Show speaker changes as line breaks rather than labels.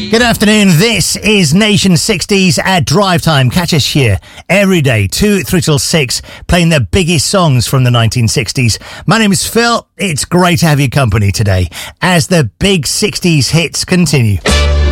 Good afternoon, this is Nation 60s at Drive Time. Catch us here every day, 2 3 till 6, playing the biggest songs from the 1960s. My name is Phil, it's great to have your company today as the big 60s hits continue.